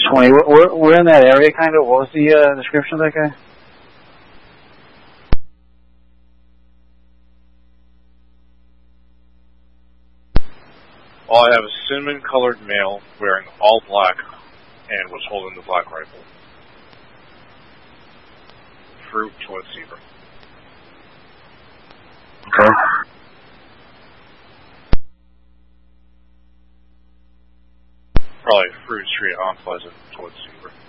20. We're in that area, kind of. What was the description of that guy? All I have is cinnamon-colored male wearing all black and was holding the black rifle. Fruit toilet zebra. Okay. Probably Fruit Street Unpleasant toilet zebra.